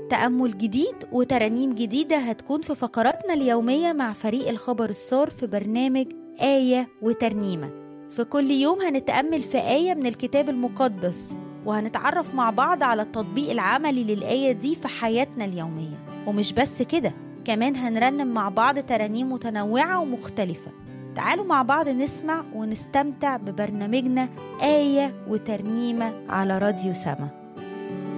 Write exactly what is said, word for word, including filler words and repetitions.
تأمل جديد وترانيم جديدة هتكون في فقراتنا اليومية مع فريق الخبر السار في برنامج آية وترنيمة. في كل يوم هنتأمل في آية من الكتاب المقدس، وهنتعرف مع بعض على التطبيق العملي للآية دي في حياتنا اليومية. ومش بس كده، كمان هنرنم مع بعض ترانيم متنوعة ومختلفة. تعالوا مع بعض نسمع ونستمتع ببرنامجنا آية وترنيمة على راديو سما.